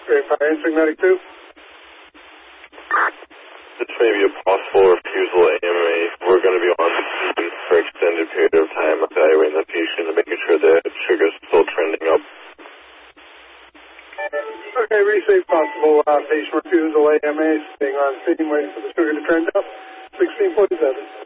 Fire answering medic 2. This may be a possible refusal AMA. We're going to be on the scene for an extended period of time evaluating the patient and making sure the sugar's still trending up. Okay, resave possible patient refusal AMA, staying on scene, waiting for the sugar to trend up. 1647.